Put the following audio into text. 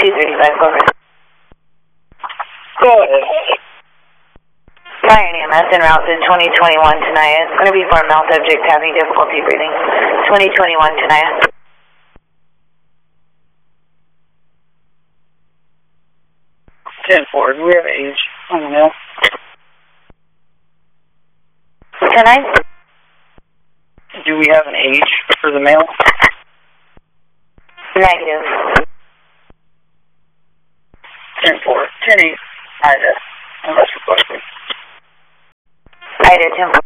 235, go ahead. Go ahead. Fire EMS en route to 2021 tonight. It's going to be for a male subject having difficulty breathing. 2021 tonight. Do we have an age on the male? Tonight? Do we have an age for the male? Negative. 10-4. 10-8. Ida. Unless requested. Ida, 10-4.